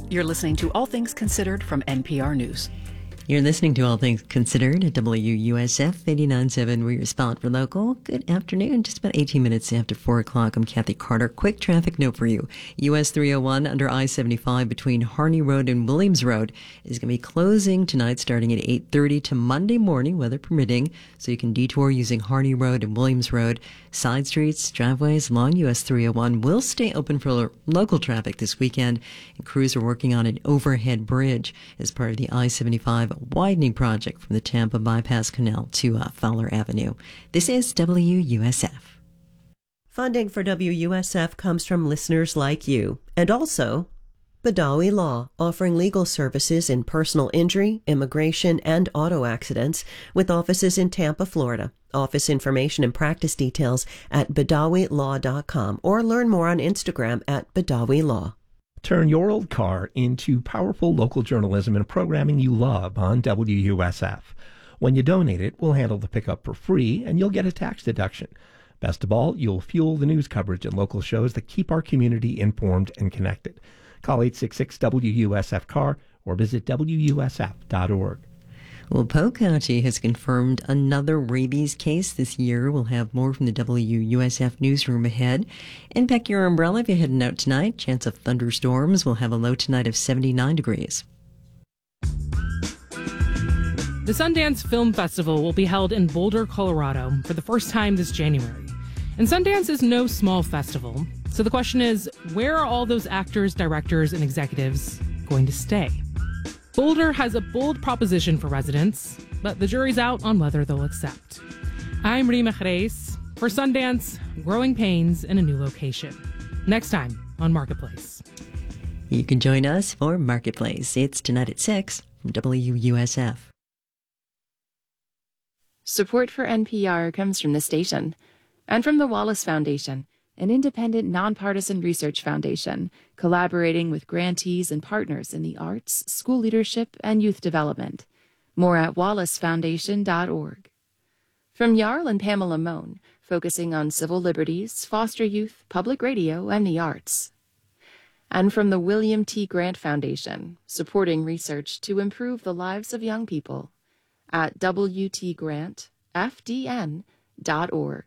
You're listening to All Things Considered from NPR News. You're listening to All Things Considered at WUSF 89.7. We're your spot for local. Good afternoon. Just about 18 minutes after 4 o'clock. I'm Kathy Carter. Quick traffic note for you. US 301 under I-75 between Harney Road and Williams Road is going to be closing tonight starting at 8:30 to Monday morning, weather permitting. So you can detour using Harney Road and Williams Road. Side streets, driveways along US 301 will stay open for local traffic this weekend. And crews are working on an overhead bridge as part of the I-75 widening project from the Tampa Bypass Canal to Fowler Avenue. This is WUSF. Funding for WUSF comes from listeners like you, and also Badawi Law, offering legal services in personal injury, immigration, and auto accidents, with offices in Tampa, Florida. Office information and practice details at BadawiLaw.com, or learn more on Instagram at Badawi Law. Turn your old car into powerful local journalism and programming you love on WUSF. When you donate it, we'll handle the pickup for free, and you'll get a tax deduction. Best of all, you'll fuel the news coverage and local shows that keep our community informed and connected. Call 866-WUSF-CAR or visit WUSF.org. Well, Polk County has confirmed another rabies case this year. We'll have more from the WUSF newsroom ahead. And pack your umbrella if you're heading out tonight. Chance of thunderstorms. We'll have a low tonight of 79 degrees. The Sundance Film Festival will be held in Boulder, Colorado for the first time this January. And Sundance is no small festival. So the question is, where are all those actors, directors, and executives going to stay? Boulder has a bold proposition for residents, but the jury's out on whether they'll accept. I'm Rima Jerez for Sundance, Growing Pains in a New Location. Next time on Marketplace. You can join us for Marketplace. It's tonight at 6 from WUSF. Support for NPR comes from the station and from the Wallace Foundation, an independent, nonpartisan research foundation collaborating with grantees and partners in the arts, school leadership, and youth development. More at wallacefoundation.org. From Jarl and Pamela Mohn, focusing on civil liberties, foster youth, public radio, and the arts. And from the William T. Grant Foundation, supporting research to improve the lives of young people at wtgrantfdn.org.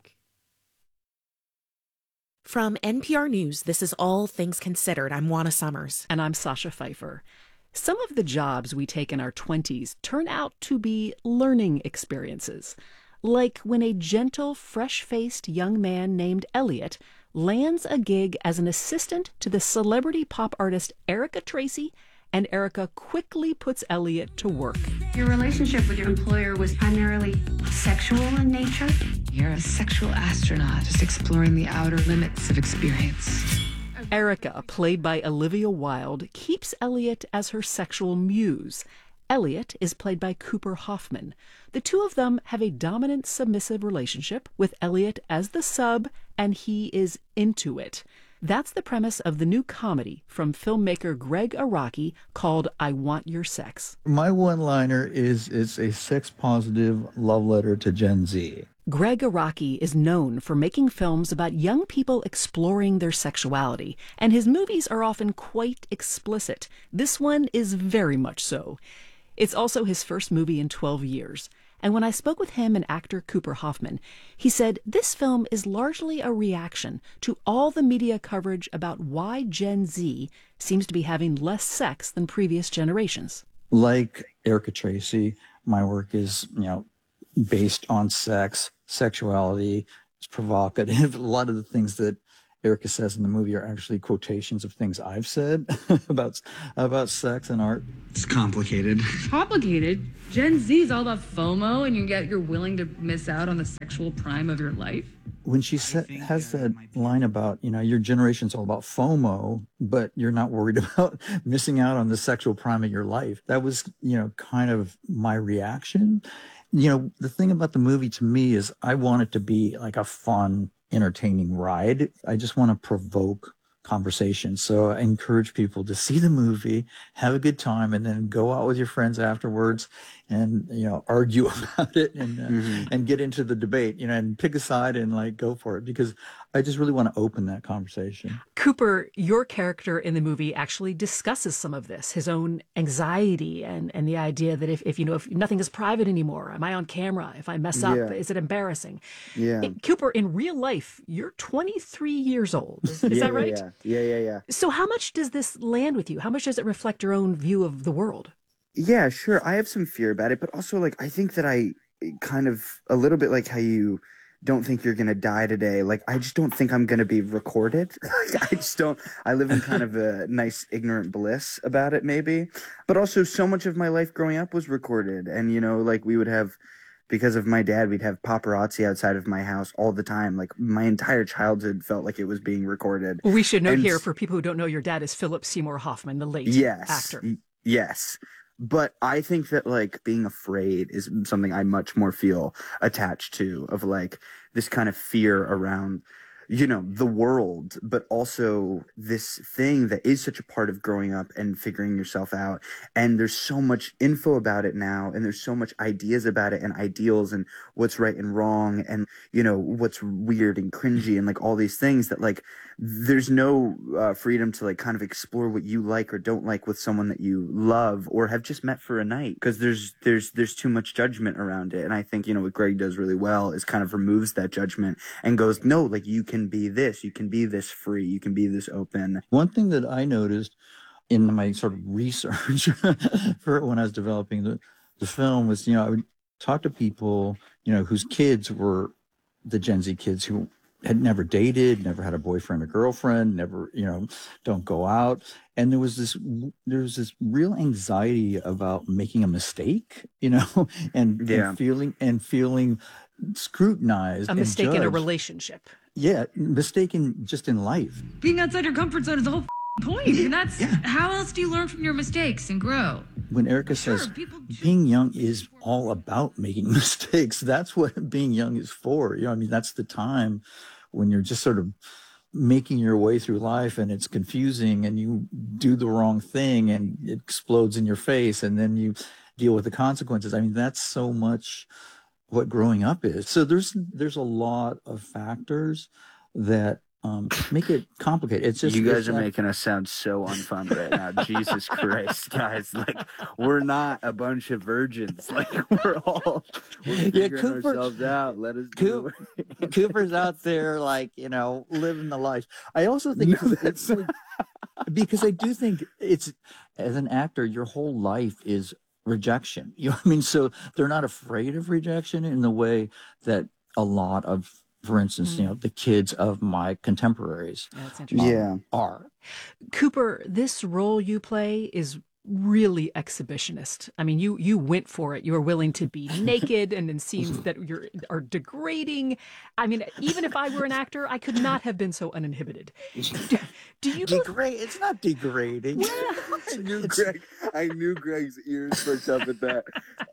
From NPR News, this is All Things Considered. I'm Juana Summers. And I'm Sasha Pfeiffer. Some of the jobs we take in our 20s turn out to be learning experiences. Like when a gentle, fresh-faced young man named Elliot lands a gig as an assistant to the celebrity pop artist Erica Tracy, and Erica quickly puts Elliot to work. Your relationship with your employer was primarily sexual in nature? You're a sexual astronaut, just exploring the outer limits of experience. Erica, played by Olivia Wilde, keeps Elliot as her sexual muse. Elliot is played by Cooper Hoffman. The two of them have a dominant, submissive relationship, with Elliot as the sub, and he is into it. That's the premise of the new comedy from filmmaker Greg Araki called I Want Your Sex. My one-liner is it's a sex-positive love letter to Gen Z. Greg Araki is known for making films about young people exploring their sexuality, and his movies are often quite explicit. This one is very much so. It's also his first movie in 12 years. And when I spoke with him and actor Cooper Hoffman, he said this film is largely a reaction to all the media coverage about why Gen Z seems to be having less sex than previous generations. Like Erica Tracy, my work is, based on sex, sexuality. It's provocative. A lot of the things that Erica says in the movie are actually quotations of things I've said about sex and art. It's complicated. Complicated? Gen Z is all about FOMO, and you're willing to miss out on the sexual prime of your life? When she has that line about, your generation's all about FOMO, but you're not worried about missing out on the sexual prime of your life. That was, kind of my reaction. The thing about the movie to me is I want it to be like a fun, entertaining ride. I just want to provoke conversation. So I encourage people to see the movie, have a good time, and then go out with your friends afterwards and argue about it and get into the debate, and pick a side and like go for it, because I just really want to open that conversation. Cooper, your character in the movie actually discusses some of this, his own anxiety and the idea that if nothing is private anymore, am I on camera? If I mess up, is it embarrassing? Yeah. Cooper, in real life, you're 23 years old. Is that right? Yeah. So how much does this land with you? How much does it reflect your own view of the world? Yeah, sure. I have some fear about it, but also like I think that I kind of a little bit like how you don't think you're going to die today. Like, I just don't think I'm going to be recorded. I just don't. I live in kind of a nice ignorant bliss about it, maybe. But also, so much of my life growing up was recorded. And, like we would have, because of my dad, we'd have paparazzi outside of my house all the time. Like, my entire childhood felt like it was being recorded. Well, we should note here, for people who don't know, your dad is Philip Seymour Hoffman, the late actor. Yes. But I think that like being afraid is something I much more feel attached to, of like this kind of fear around, the world, but also this thing that is such a part of growing up and figuring yourself out. And there's so much info about it now, and there's so much ideas about it and ideals and what's right and wrong and, what's weird and cringy and like all these things that like there's no freedom to like kind of explore what you like or don't like with someone that you love or have just met for a night, because there's too much judgment around it. And I think, what Greg does really well is kind of removes that judgment and goes, no, like you can be this, you can be this free, you can be this open. One thing that I noticed in my sort of research for when I was developing the film was, I would talk to people, whose kids were the Gen Z kids who had never dated, never had a boyfriend or girlfriend, never, don't go out. And there was this real anxiety about making a mistake, and feeling scrutinized. A mistake and in a judged. relationship. Yeah, mistaken just in life. Being outside your comfort zone is the whole point. And that's how else do you learn from your mistakes and grow? When Erica says being young is all about making mistakes, that's what being young is for. That's the time when you're just sort of making your way through life and it's confusing and you do the wrong thing and it explodes in your face and then you deal with the consequences. That's so much what growing up is. So there's a lot of factors that make it complicated. It's just you guys are making us sound so unfun right now. Jesus Christ, guys! Like we're not a bunch of virgins. Like we're figuring ourselves out. Let us do it. Cooper's out there, like living the life. I also think it's like, because I do think it's, as an actor, your whole life is rejection. So they're not afraid of rejection in the way that a lot of, for instance, the kids of my contemporaries are. Cooper, this role you play is really exhibitionist. You went for it. You were willing to be naked and in scenes that are degrading. Even if I were an actor, I could not have been so uninhibited. Do you It's not degrading. I knew Greg's ears perked up at that.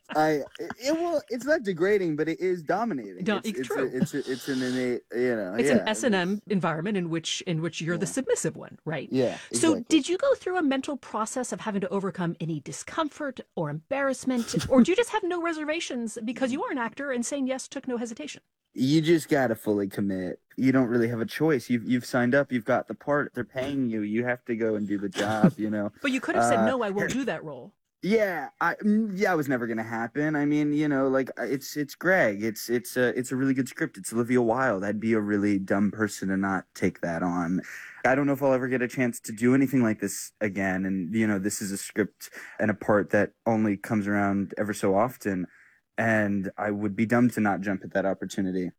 It's not degrading, but it is dominating. It's true. It's an innate, It's an S&M environment in which you're the submissive one, right? Yeah. Exactly. So did you go through a mental process of having to overcome any discomfort or embarrassment, or do you just have no reservations because you are an actor and saying yes took no hesitation? You just gotta fully commit. You don't really have a choice. You've signed up. You've got the part. They're paying you. You have to go and do the job. But you could have said no. I won't do that role. Yeah, it was never gonna happen. It's Greg. It's a really good script. It's Olivia Wilde. I'd be a really dumb person to not take that on. I don't know if I'll ever get a chance to do anything like this again. And this is a script and a part that only comes around ever so often. And I would be dumb to not jump at that opportunity.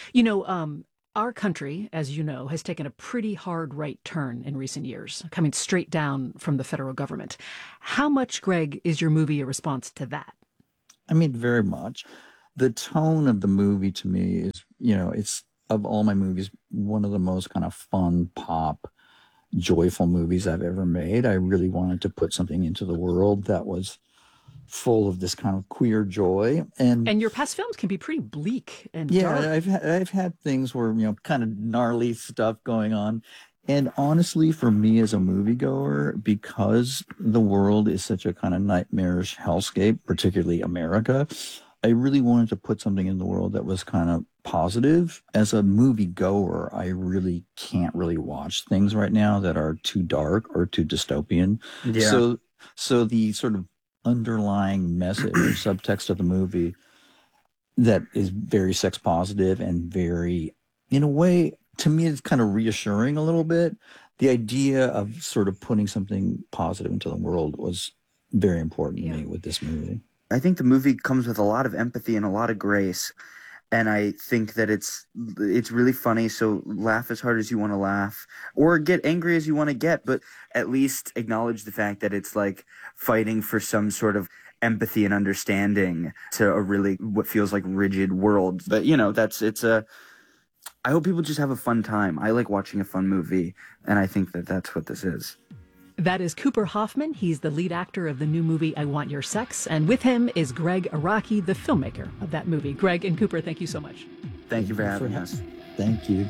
Our country, as you know, has taken a pretty hard right turn in recent years, coming straight down from the federal government. How much, Greg, is your movie a response to that? Very much. The tone of the movie to me is, it's, of all my movies, one of the most kind of fun, pop, joyful movies I've ever made. I really wanted to put something into the world that was full of this kind of queer joy. And your past films can be pretty bleak and dark. dark. I've had things where, kind of gnarly stuff going on And honestly, for me as a moviegoer, because the world is such a kind of nightmarish hellscape, particularly America, I really wanted to put something in the world that was kind of positive. As a moviegoer, I really can't really watch things right now that are too dark or too dystopian. Yeah. So the sort of underlying message or subtext of the movie that is very sex positive and very, in a way, to me, it's kind of reassuring a little bit. The idea of sort of putting something positive into the world was very important to me with this movie. I think the movie comes with a lot of empathy and a lot of grace. And I think that it's really funny. So laugh as hard as you want to laugh or get angry as you want to get, but at least acknowledge the fact that it's like fighting for some sort of empathy and understanding to a really what feels like rigid world. But, I hope people just have a fun time. I like watching a fun movie, and I think that that's what this is. That is Cooper Hoffman. He's the lead actor of the new movie I Want Your Sex. And with him is Greg Araki, the filmmaker of that movie. Greg and Cooper, thank you so much. Thank you for having us. Thank you.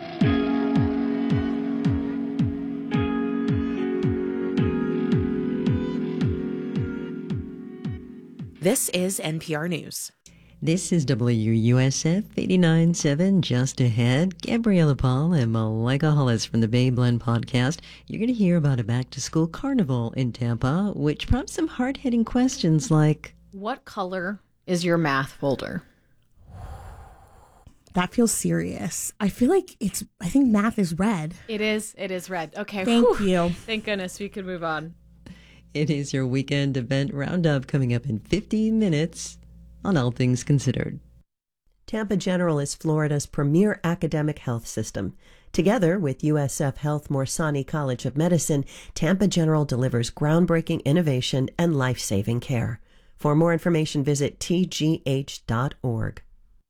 This is NPR News. This is WUSF 89.7. Just ahead, Gabriella Paul and Malika Hollis from the Bay Blend podcast. You're going to hear about a back-to-school carnival in Tampa, which prompts some hard-hitting questions like, what color is your math folder? That feels serious. I think math is red. It is red. Okay. Thank you. Thank goodness we could move on. It is your weekend event roundup coming up in 15 minutes on All Things Considered. Tampa General is Florida's premier academic health system. Together with USF Health Morsani College of Medicine, Tampa General delivers groundbreaking innovation and life-saving care. For more information, visit tgh.org.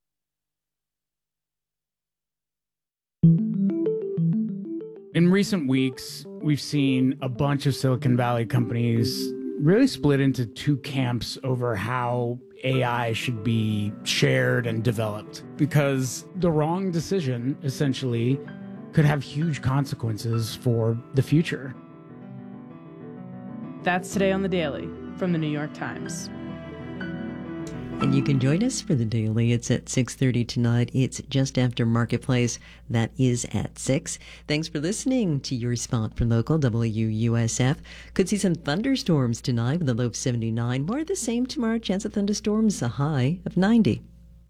In recent weeks, we've seen a bunch of Silicon Valley companies really split into two camps over how AI should be shared and developed, because the wrong decision essentially could have huge consequences for the future. That's today on The Daily from the New York Times. And you can join us for The Daily. It's at 6:30 tonight. It's just after Marketplace. That is at 6. Thanks for listening to your spot for local WUSF. Could see some thunderstorms tonight with a low of 79. More of the same tomorrow. Chance of thunderstorms, a high of 90.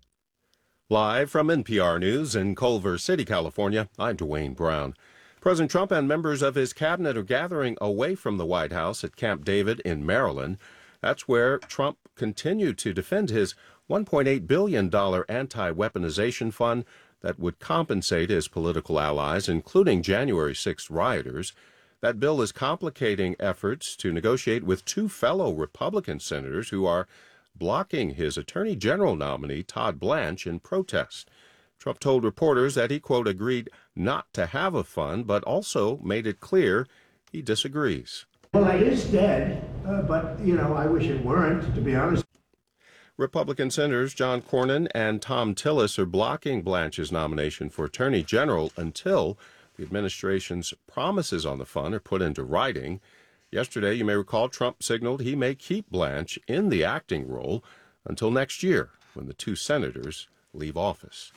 Live from NPR News in Culver City, California, I'm Dwayne Brown. President Trump and members of his cabinet are gathering away from the White House at Camp David in Maryland. That's where Trump continued to defend his $1.8 billion anti-weaponization fund that would compensate his political allies, including January 6th rioters. That bill is complicating efforts to negotiate with two fellow Republican senators who are blocking his Attorney General nominee, Todd Blanche, in protest. Trump told reporters that he, quote, agreed not to have a fund, but also made it clear he disagrees. Well, it is dead, but, I wish it weren't, to be honest. Republican Senators John Cornyn and Tom Tillis are blocking Blanche's nomination for Attorney General until the administration's promises on the fund are put into writing. Yesterday, you may recall, Trump signaled he may keep Blanche in the acting role until next year, when the two senators leave office.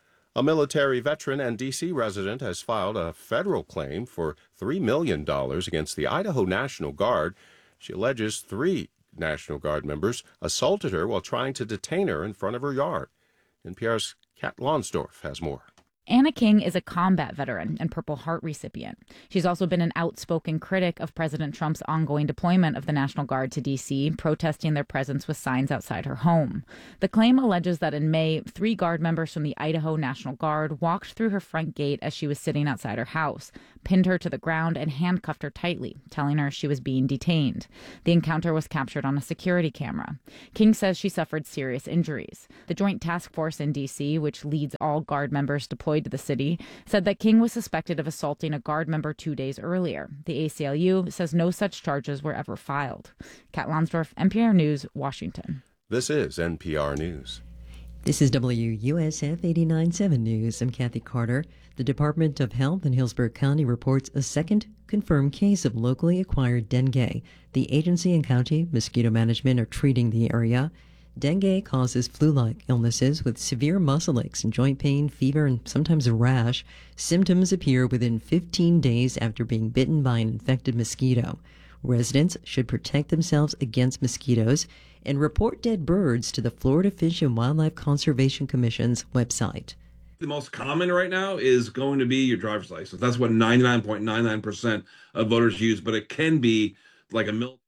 A military veteran and D.C. resident has filed a federal claim for $3 million against the Idaho National Guard. She alleges 3 National Guard members assaulted her while trying to detain her in front of her yard. NPR's Kat Lonsdorf has more. Anna King is a combat veteran and Purple Heart recipient. She's also been an outspoken critic of President Trump's ongoing deployment of the National Guard to D.C., protesting their presence with signs outside her home. The claim alleges that in May, 3 Guard members from the Idaho National Guard walked through her front gate as she was sitting outside her house, pinned her to the ground, and handcuffed her tightly, telling her she was being detained. The encounter was captured on a security camera. King says she suffered serious injuries. The Joint Task Force in D.C., which leads all Guard members deployed to the city, said that King was suspected of assaulting a Guard member 2 days earlier. The ACLU says no such charges were ever filed. Kat Lonsdorf, NPR News, Washington. This is NPR News. This is WUSF 89.7 News. I'm Kathy Carter. The Department of Health in Hillsborough County reports a second confirmed case of locally acquired dengue. The agency and county mosquito management are treating the area. Dengue causes flu-like illnesses with severe muscle aches and joint pain, fever, and sometimes a rash. Symptoms appear within 15 days after being bitten by an infected mosquito. Residents should protect themselves against mosquitoes and report dead birds to the Florida Fish and Wildlife Conservation Commission's website. The most common right now is going to be your driver's license. That's what 99.99% of voters use, but it can be like a military.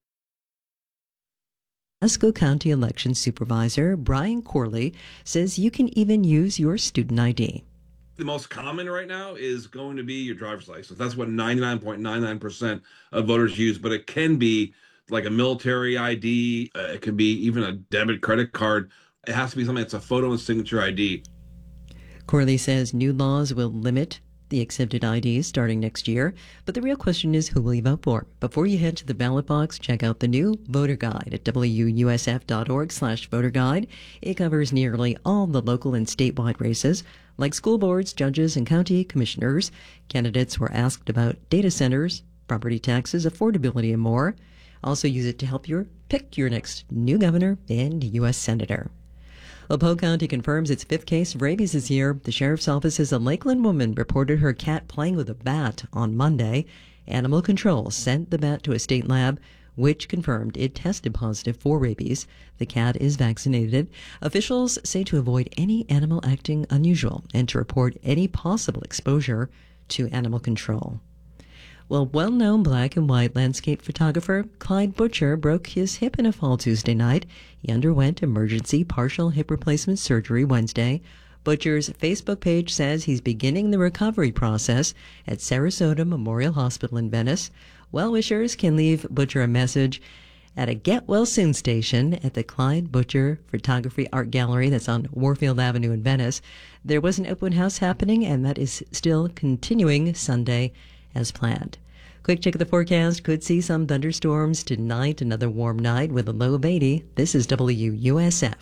Pasco County Election Supervisor Brian Corley says you can even use your student ID. The most common right now is going to be your driver's license. That's what 99.99% of voters use, but it can be like a military ID. It could be even a debit credit card. It has to be something that's a photo and signature ID. Corley says new laws will limit the accepted IDs starting next year, but the real question is who will you vote for? Before you head to the ballot box, check out the new voter guide at wusf.org/voter guide. It covers nearly all the local and statewide races, like school boards, judges, and county commissioners. Candidates were asked about data centers, property taxes, affordability, and more. Also use it to help you pick your next new governor and U.S. senator. Well, Polk County confirms its 5th case of rabies this year. The sheriff's office says a Lakeland woman reported her cat playing with a bat on Monday. Animal Control sent the bat to a state lab, which confirmed it tested positive for rabies. The cat is vaccinated. Officials say to avoid any animal acting unusual and to report any possible exposure to Animal Control. Well, well-known black and white landscape photographer Clyde Butcher broke his hip in a fall Tuesday night. He underwent emergency partial hip replacement surgery Wednesday. Butcher's Facebook page says he's beginning the recovery process at Sarasota Memorial Hospital in Venice. Well-wishers can leave Butcher a message at a Get Well Soon station at the Clyde Butcher Photography Art Gallery that's on Warfield Avenue in Venice. There was an open house happening, and that is still continuing Sunday as planned. Quick check of the forecast. Could see some thunderstorms tonight. Another warm night with a low of 80. This is WUSF.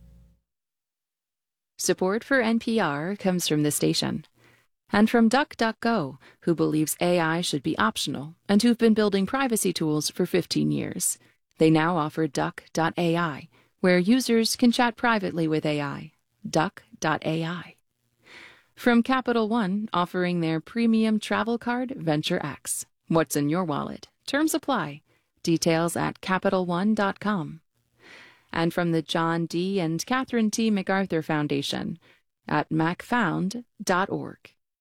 Support for NPR comes from the station. And from DuckDuckGo, who believes AI should be optional and who've been building privacy tools for 15 years. They now offer Duck.ai, where users can chat privately with AI. Duck.ai. From Capital One, offering their premium travel card, Venture X. What's in your wallet? Terms apply. Details at CapitalOne.com. And from the John D. and Catherine T. MacArthur Foundation at macfound.org.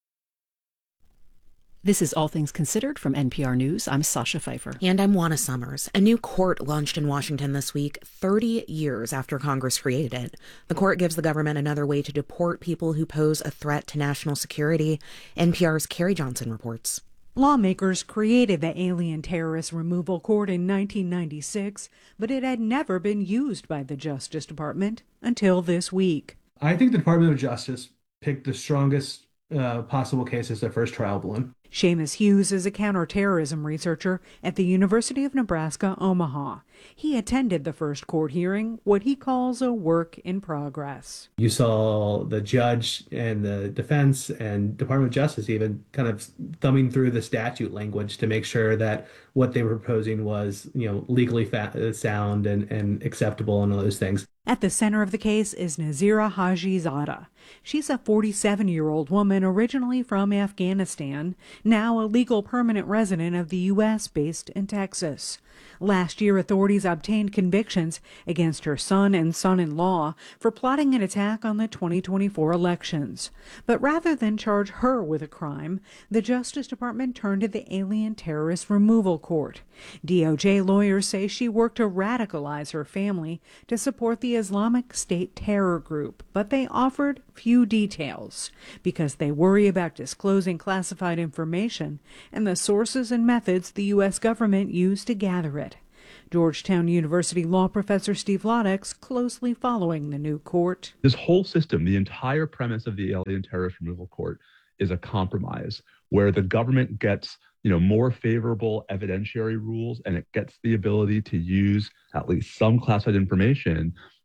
This is All Things Considered from NPR News. I'm Sasha Pfeiffer. And I'm Juana Summers. A new court launched in Washington this week, 30 years after Congress created it. The court gives the government another way to deport people who pose a threat to national security. NPR's Carrie Johnson reports. Lawmakers created the Alien Terrorist Removal Court in 1996, but it had never been used by the Justice Department until this week. I think the Department of Justice picked the strongest possible case as their first trial balloon. Seamus Hughes is a counterterrorism researcher at the University of Nebraska, Omaha. He attended the first court hearing, what he calls a work in progress. You saw the judge and the defense and Department of Justice even kind of thumbing through the statute language to make sure that what they were proposing was, legally sound and acceptable and all those things. At the center of the case is Nazira Hajizadeh. She's a 47-year-old woman originally from Afghanistan, now a legal permanent resident of the U.S. based in Texas. Last year, authorities obtained convictions against her son and son-in-law for plotting an attack on the 2024 elections. But rather than charge her with a crime, the Justice Department turned to the Alien Terrorist Removal Court. DOJ lawyers say she worked to radicalize her family to support the Islamic State terror group, but they offered few details because they worry about disclosing classified information and the sources and methods the U.S. government used to gather it. Georgetown University law professor Steve Lodex closely following the new court. This whole system, the entire premise of the Alien Terrorist Removal Court, is a compromise where the government gets more favorable evidentiary rules and it gets the ability to use at least some classified information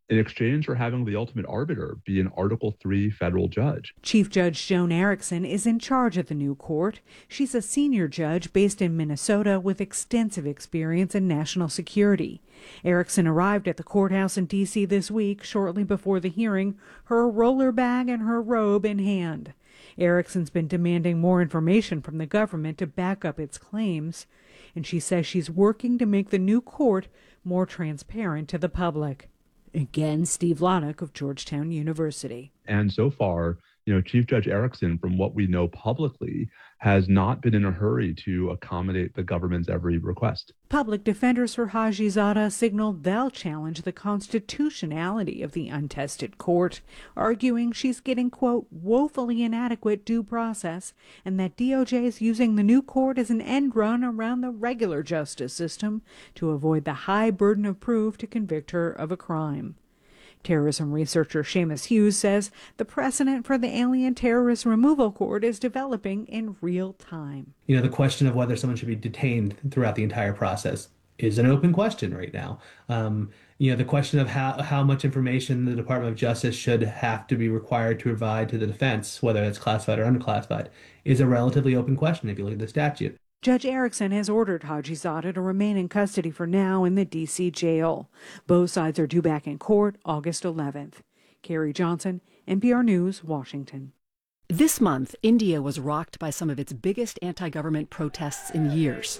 in exchange for having the ultimate arbiter be an Article III federal judge. Chief Judge Joan Erickson is in charge of the new court. She's a senior judge based in Minnesota with extensive experience in national security. Erickson arrived at the courthouse in D.C. this week, shortly before the hearing, her roller bag and her robe in hand. Erickson's been demanding more information from the government to back up its claims, and she says she's working to make the new court more transparent to the public. Again, Steve Loddock of Georgetown University. And so far, Chief Judge Erickson, from what we know publicly, has not been in a hurry to accommodate the government's every request. Public defenders for Hajizada signaled they'll challenge the constitutionality of the untested court, arguing she's getting, quote, woefully inadequate due process, and that DOJ is using the new court as an end run around the regular justice system to avoid the high burden of proof to convict her of a crime. Terrorism researcher Seamus Hughes says the precedent for the Alien Terrorist Removal Court is developing in real time. The question of whether someone should be detained throughout the entire process is an open question right now. The question of how much information the Department of Justice should have to be required to provide to the defense, whether it's classified or unclassified, is a relatively open question if you look at the statute. Judge Erickson has ordered Hajizada to remain in custody for now in the D.C. jail. Both sides are due back in court August 11th. Carrie Johnson, NPR News, Washington. This month, India was rocked by some of its biggest anti-government protests in years.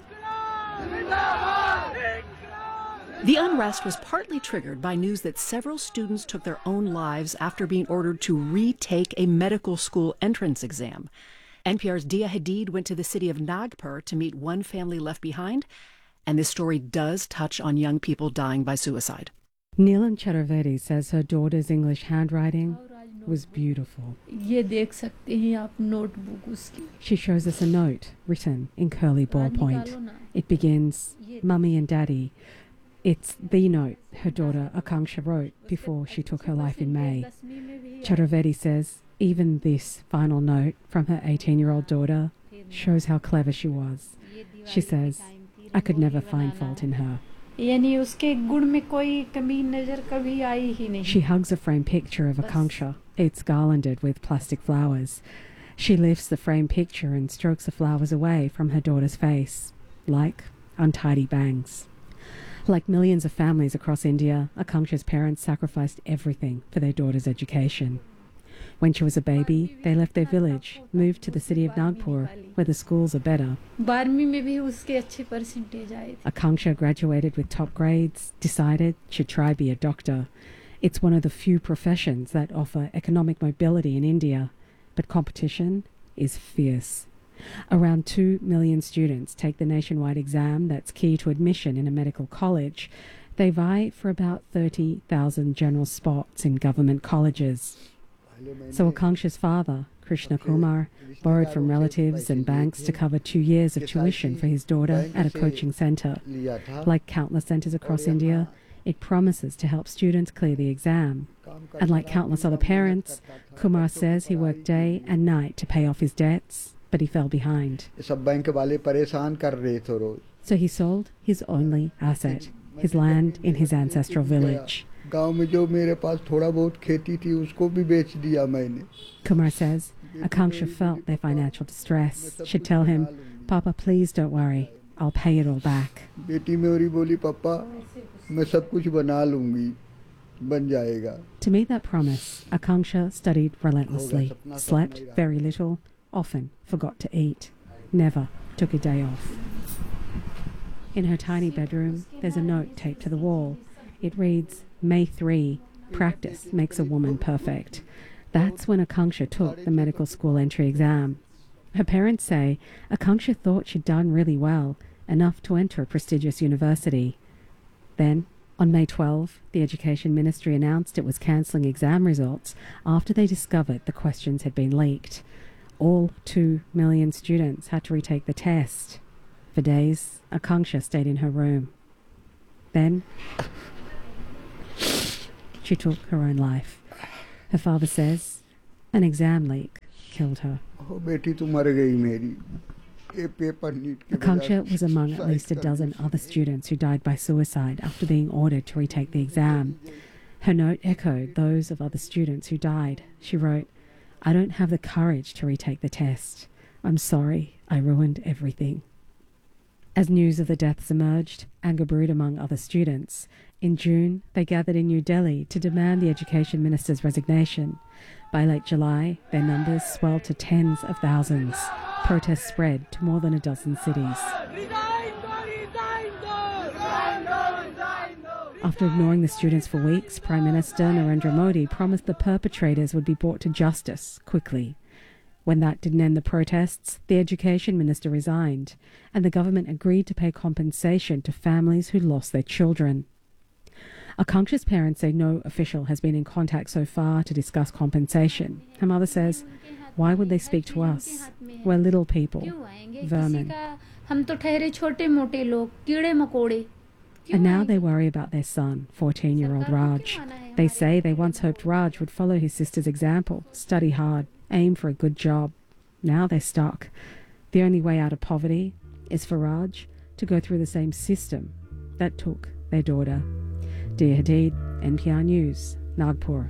The unrest was partly triggered by news that several students took their own lives after being ordered to retake a medical school entrance exam. NPR's Dia Hadid went to the city of Nagpur to meet one family left behind, and this story does touch on young people dying by suicide. Neelam Chaturvedi says her daughter's English handwriting was beautiful. She shows us a note written in curly ballpoint. It begins, "Mummy and Daddy." It's the note her daughter Akanksha wrote before she took her life in May. Chaturvedi says even this final note from her 18-year-old daughter shows how clever she was. She says, "I could never find fault in her." She hugs a framed picture of Akanksha. It's garlanded with plastic flowers. She lifts the framed picture and strokes the flowers away from her daughter's face, like untidy bangs. Like millions of families across India, Akanksha's parents sacrificed everything for their daughter's education. When she was a baby, they left their village, moved to the city of Nagpur, where the schools are better. Akanksha graduated with top grades, decided she'd try be a doctor. It's one of the few professions that offer economic mobility in India, but competition is fierce. Around 2 million students take the nationwide exam that's key to admission in a medical college. They vie for about 30,000 general spots in government colleges. So Akanksha's father, Krishna Kumar, borrowed from relatives and banks to cover 2 years of tuition for his daughter at a coaching center. Like countless centers across India, it promises to help students clear the exam. And like countless other parents, Kumar says he worked day and night to pay off his debts, but he fell behind. So he sold his only asset, his land in his ancestral village. Kumar says Akanksha felt their financial distress. She'd tell him, "Papa, please don't worry. I'll pay it all back." To meet that promise, Akanksha studied relentlessly, slept very little, often forgot to eat, never took a day off. In her tiny bedroom, there's a note taped to the wall. It reads, "May 3, practice makes a woman perfect." That's when Akanksha took the medical school entry exam. Her parents say Akanksha thought she'd done really well, enough to enter a prestigious university. Then, on May 12, the Education Ministry announced it was cancelling exam results after they discovered the questions had been leaked. All 2 million students had to retake the test. For days, Akanksha stayed in her room. Then she took her own life. Her father says an exam leak killed her. Akanksha was among at least a dozen other students who died by suicide after being ordered to retake the exam. Her note echoed those of other students who died. She wrote, "I don't have the courage to retake the test. I'm sorry, I ruined everything." As news of the deaths emerged, anger brewed among other students. In June, they gathered in New Delhi to demand the education minister's resignation. By late July, their numbers swelled to tens of thousands. Protests spread to more than a dozen cities. After ignoring the students for weeks, Prime Minister Narendra Modi promised the perpetrators would be brought to justice quickly. When that didn't end the protests, the education minister resigned, and the government agreed to pay compensation to families who lost their children. Akanksha's parents say no official has been in contact so far to discuss compensation. Her mother says, "Why would they speak to us? We're little people, vermin." And now they worry about their son, 14-year-old Raj. They say they once hoped Raj would follow his sister's example, study hard, aim for a good job. Now they're stuck. The only way out of poverty is for Raj to go through the same system that took their daughter. Dia Hadid, NPR News, Nagpur.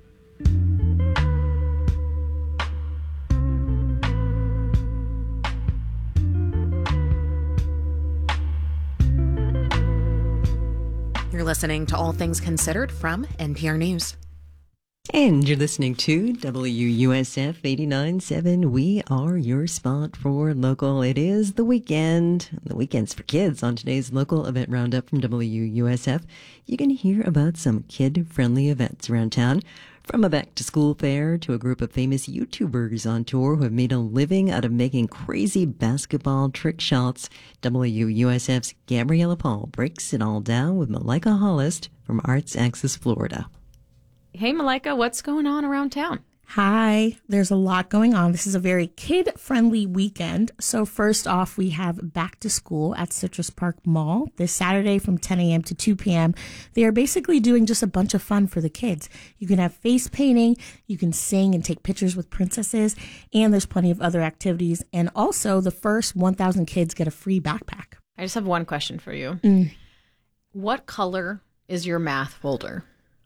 You're listening to All Things Considered from NPR News. And you're listening to WUSF 89.7. We are your spot for local. It is the weekend. The weekend's for kids. On today's local event roundup from WUSF, you can hear about some kid-friendly events around town. From a back-to-school fair to a group of famous YouTubers on tour who have made a living out of making crazy basketball trick shots, WUSF's Gabriella Paul breaks it all down with Malika Hollis from Arts Axis Florida. Hey, Malika, what's going on around town? Hi, there's a lot going on. This is a very kid-friendly weekend. So first off, we have Back to School at Citrus Park Mall this Saturday from 10 a.m. to 2 p.m. They are basically doing just a bunch of fun for the kids. You can have face painting, you can sing and take pictures with princesses, and there's plenty of other activities. And also, the first 1,000 kids get a free backpack. I just have one question for you. What color is your math folder?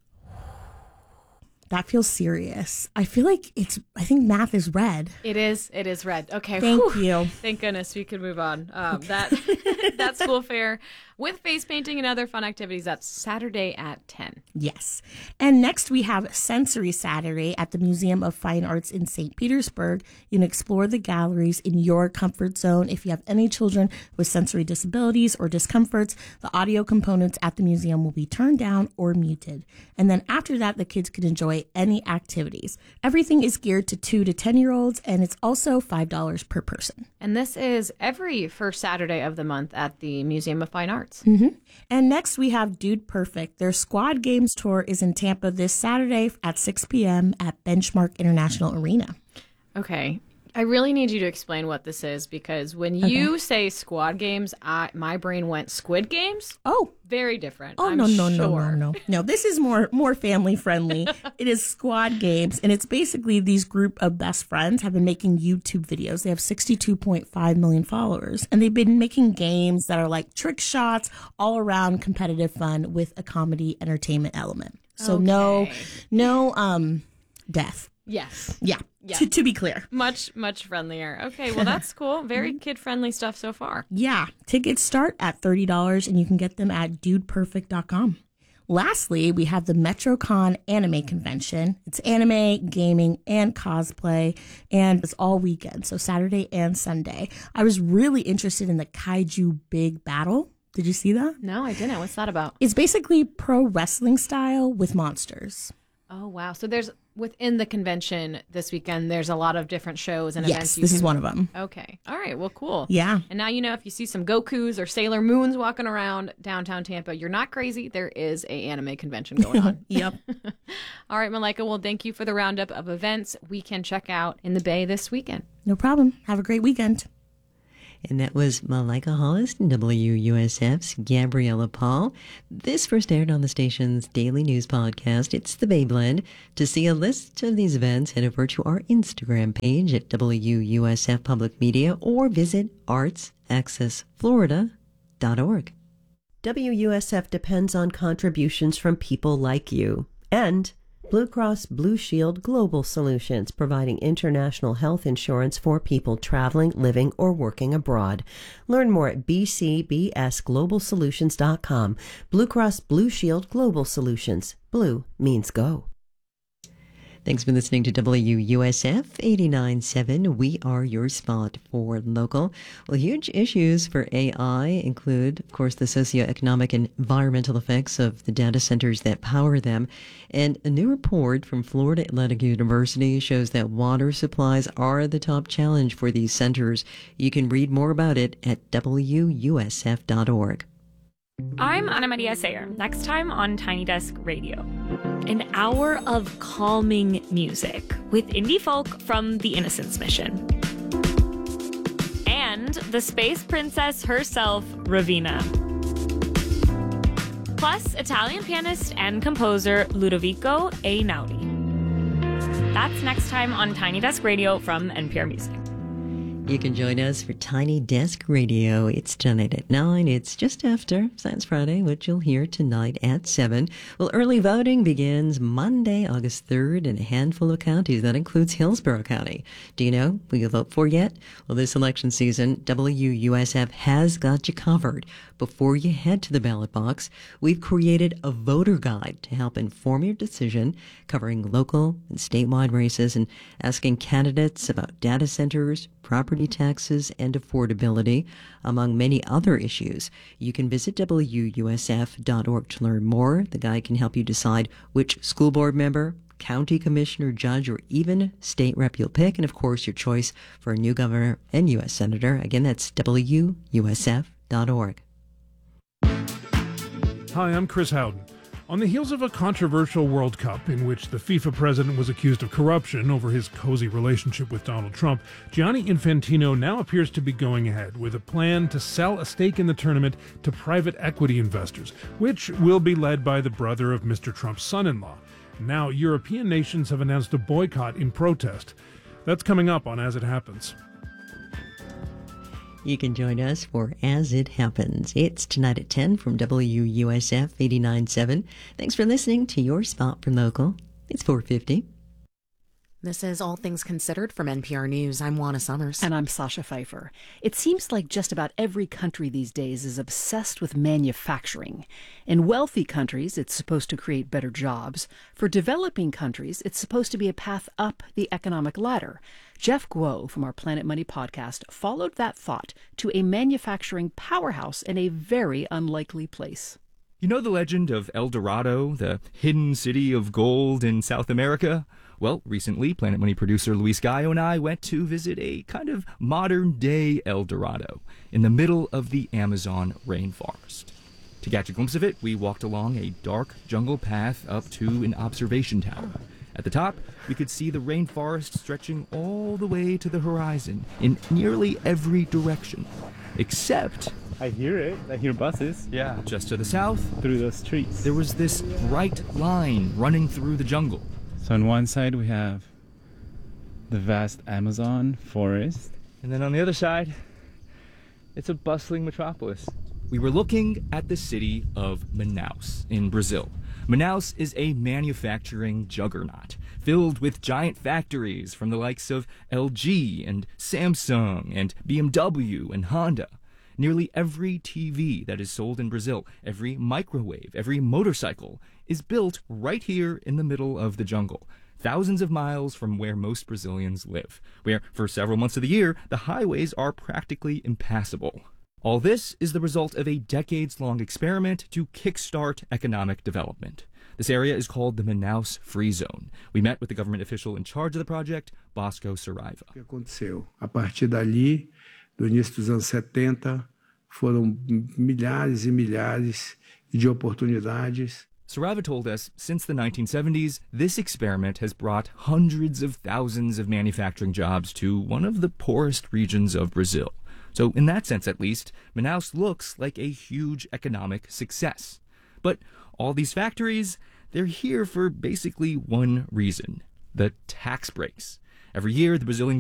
That feels serious. I think math is red. It is red. Okay. Thank you. Thank goodness we could move on. That school fair with face painting and other fun activities, that's Saturday at 10. Yes. And next we have Sensory Saturday at the Museum of Fine Arts in St. Petersburg. You can explore the galleries in your comfort zone. If you have any children with sensory disabilities or discomforts, the audio components at the museum will be turned down or muted. And then after that, the kids can enjoy any activities. Everything is geared to 2 to 10-year-olds, and it's also $5 per person. And this is every first Saturday of the month at the Museum of Fine Arts. Mm-hmm. And next we have Dude Perfect. Their Squad Games tour is in Tampa this Saturday at 6 p.m. at Benchmark International Arena. Okay. I really need you to explain what this is, because when you say Squad Games, my brain went Squid Games. Oh. Very different. Oh, no. No, this is more family friendly. It is Squad Games, and it's basically these group of best friends have been making YouTube videos. They have 62.5 million followers, and they've been making games that are like trick shots, all around competitive fun with a comedy entertainment element. So no death. Yes. Yeah. To be clear. Much friendlier. Okay, well, that's cool. Very kid-friendly stuff so far. Yeah. Tickets start at $30, and you can get them at dudeperfect.com. Lastly, we have the MetroCon Anime Convention. It's anime, gaming, and cosplay, and it's all weekend, so Saturday and Sunday. I was really interested in the Kaiju Big Battle. Did you see that? No, I didn't. What's that about? It's basically pro wrestling style with monsters. Oh, wow. So there's, within the convention this weekend, there's a lot of different shows and events. Yes, this is one of them. Okay. All right. Well, cool. Yeah. And now, if you see some Gokus or Sailor Moons walking around downtown Tampa, you're not crazy. There is a anime convention going on. Yep. All right, Malika. Well, thank you for the roundup of events we can check out in the Bay this weekend. No problem. Have a great weekend. And that was Malika Hollis, WUSF's Gabriella Paul. This first aired on the station's daily news podcast, It's the Bay Blend. To see a list of these events, head over to our Instagram page at WUSF Public Media or visit artsaccessflorida.org. WUSF depends on contributions from people like you. And Blue Cross Blue Shield Global Solutions, providing international health insurance for people traveling, living, or working abroad. Learn more at bcbsglobalsolutions.com. Blue Cross Blue Shield Global Solutions. Blue means go. Thanks for listening to WUSF 89.7. We are your spot for local. Well, huge issues for AI include, of course, the socioeconomic and environmental effects of the data centers that power them. And a new report from Florida Atlantic University shows that water supplies are the top challenge for these centers. You can read more about it at WUSF.org. I'm Ana Maria Sayer. Next time on Tiny Desk Radio. An hour of calming music with indie folk from the Innocence Mission. And the space princess herself, Raveena. Plus, Italian pianist and composer Ludovico Einaudi. That's next time on Tiny Desk Radio from NPR Music. You can join us for Tiny Desk Radio. It's tonight at 9. It's just after Science Friday, which you'll hear tonight at 7. Well, early voting begins Monday, August 3rd, in a handful of counties. That includes Hillsborough County. Do you know who you'll vote for yet? Well, this election season, WUSF has got you covered. Before you head to the ballot box, we've created a voter guide to help inform your decision, covering local and statewide races and asking candidates about data centers, property taxes, and affordability, among many other issues. You can visit WUSF.org to learn more. The guide can help you decide which school board member, county commissioner, judge, or even state rep you'll pick, and of course your choice for a new governor and U.S. senator. Again, that's WUSF.org. Hi, I'm Chris Howden. On the heels of a controversial World Cup in which the FIFA president was accused of corruption over his cozy relationship with Donald Trump, Gianni Infantino now appears to be going ahead with a plan to sell a stake in the tournament to private equity investors, which will be led by the brother of Mr. Trump's son-in-law. Now, European nations have announced a boycott in protest. That's coming up on As It Happens. You can join us for As It Happens. It's tonight at 10 from WUSF 89.7. Thanks for listening to your spot for local. It's 4:50. This is All Things Considered from NPR News. I'm Juana Summers. And I'm Sasha Pfeiffer. It seems like just about every country these days is obsessed with manufacturing. In wealthy countries, it's supposed to create better jobs. For developing countries, it's supposed to be a path up the economic ladder. Jeff Guo from our Planet Money podcast followed that thought to a manufacturing powerhouse in a very unlikely place. You know the legend of El Dorado, the hidden city of gold in South America? Well, recently, Planet Money producer Luis Gallo and I went to visit a kind of modern-day El Dorado in the middle of the Amazon rainforest. To catch a glimpse of it, we walked along a dark jungle path up to an observation tower. At the top, we could see the rainforest stretching all the way to the horizon in nearly every direction, except... I hear it. I hear buses. Yeah. Just to the south, through those trees, there was this bright line running through the jungle. So on one side we have the vast Amazon forest. And then on the other side, it's a bustling metropolis. We were looking at the city of Manaus in Brazil. Manaus is a manufacturing juggernaut, filled with giant factories from the likes of LG and Samsung and BMW and Honda. Nearly every TV that is sold in Brazil, every microwave, every motorcycle is built right here in the middle of the jungle, thousands of miles from where most Brazilians live, where for several months of the year, the highways are practically impassable. All this is the result of a decades-long experiment to kickstart economic development. This area is called the Manaus Free Zone. We met with the government official in charge of the project, Bosco Saraiva. O que aconteceu? A partir dali, do início dos anos 70, foram milhares e milhares de oportunidades. Saraiva told us since the 1970s, this experiment has brought hundreds of thousands of manufacturing jobs to one of the poorest regions of Brazil. So in that sense, at least, Manaus looks like a huge economic success. But all these factories, they're here for basically one reason: the tax breaks. Every year, the Brazilian